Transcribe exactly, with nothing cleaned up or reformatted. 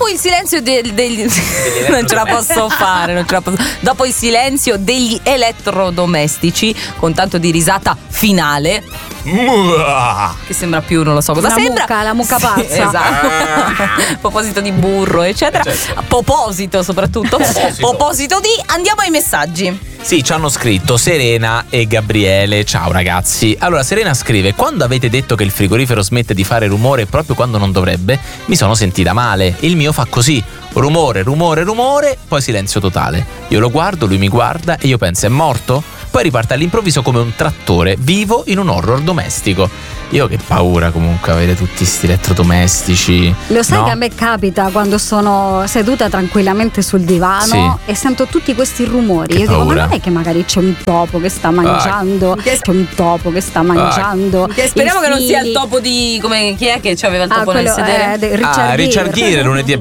dopo il silenzio del, degli non ce la posso fare, non ce la posso. Dopo il silenzio degli elettrodomestici, con tanto di risata finale, che sembra più, non lo so cosa la sembra. Mucca, la mucca pazza. Sì, esatto. A proposito di burro, eccetera. A proposito, soprattutto. A proposito di, andiamo ai messaggi. Sì, ci hanno scritto Serena e Gabriele. Ciao ragazzi. Allora, Serena scrive: quando avete detto che il frigorifero smette di fare rumore proprio quando non dovrebbe, mi sono sentita male. Il mio fa così: rumore, rumore, rumore, poi silenzio totale. Io lo guardo, lui mi guarda e io penso: è morto? Poi riparte all'improvviso come un trattore vivo in un horror domestico. Io che paura comunque avere tutti sti elettrodomestici. Lo sai no? che a me capita quando sono seduta tranquillamente sul divano, sì, e sento tutti questi rumori. Che Io paura. dico: ma non è che magari c'è un topo che sta mangiando, ah, c'è un topo che sta mangiando. Che speriamo i che non sia il figli. topo di, come chi è che aveva il Ah, topo quello, nel sedere? eh, de- Richard Ah, Richard Gere. Gere lunedì